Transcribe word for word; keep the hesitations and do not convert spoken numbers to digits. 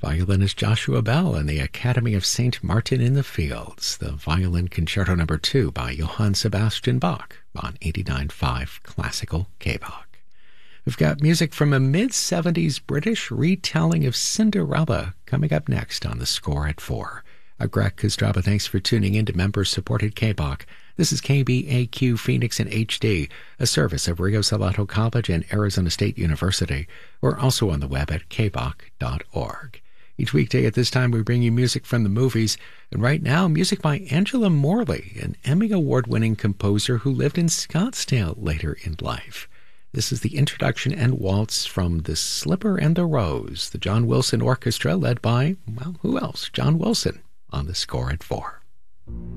violinist Joshua Bell and the Academy of Saint Martin in the Fields, the Violin Concerto Number two by Johann Sebastian Bach on eighty-nine point five Classical K-Bach. We've got music from a mid-seventies British retelling of Cinderella coming up next on The Score at four. I'm Greg Kostraba. Thanks for tuning in to member-supported K-Bach. This is K B A Q Phoenix in H D, a service of Rio Salado College and Arizona State University. We're also on the web at k bach dot org. Each weekday at this time, we bring you music from the movies, and right now, music by Angela Morley, an Emmy Award-winning composer who lived in Scottsdale later in life. This is the introduction and waltz from The Slipper and the Rose, the John Wilson Orchestra led by, well, who else? John Wilson on The Score at four.